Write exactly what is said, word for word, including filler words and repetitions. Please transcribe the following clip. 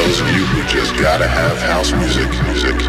those of you who just gotta have house music, music.